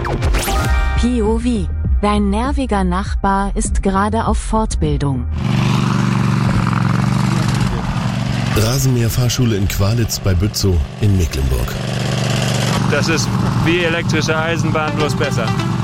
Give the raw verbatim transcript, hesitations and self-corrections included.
P O V. Dein nerviger Nachbar ist gerade auf Fortbildung. Rasenmäherfahrschule in Qualitz bei Bützow in Mecklenburg. Das ist wie elektrische Eisenbahn, bloß besser.